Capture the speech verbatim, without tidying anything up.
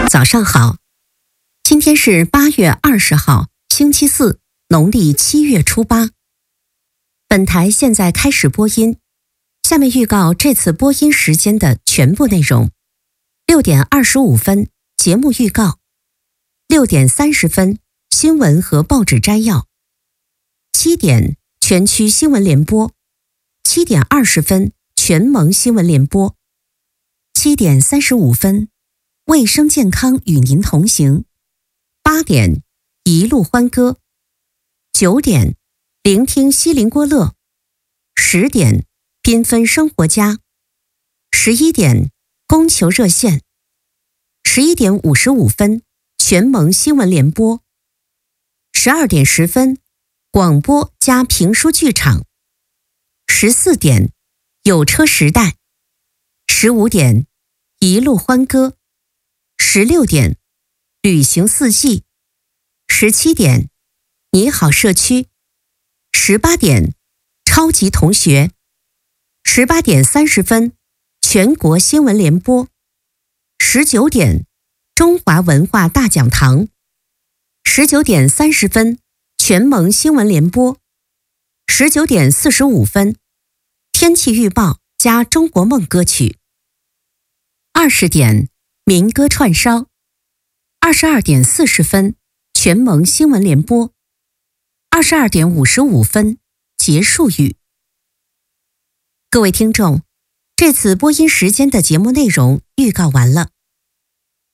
早上好，今天是八月二十号，星期四，农历七月初八。本台现在开始播音，下面预告这次播音时间的全部内容：六点二十五分节目预告，六点三十分新闻和报纸摘要，七点全区新闻联播，七点二十分全盟新闻联播，七点三十五分卫生健康与您同行，八点一路欢歌，九点聆听西林郭勒，十点缤纷生活家，十一点供求热线，十一点五十五分全盟新闻联播，十二点十分广播加评书剧场，十四点有车时代，十五点一路欢歌，十六点旅行四季，十七点你好社区，十八点超级同学，十八点三十分全国新闻联播，十九点中华文化大讲堂，十九点三十分全盟新闻联播，十九点四十五分天气预报加中国梦歌曲，二十点民歌串烧，二十二点四十分全盟新闻联播，二十二点五十五分结束语。各位听众，这次播音时间的节目内容预告完了。